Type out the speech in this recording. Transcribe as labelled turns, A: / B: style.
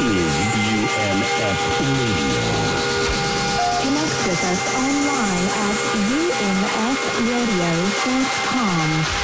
A: is UNF Radio.
B: Connect with us online at unfradio.com.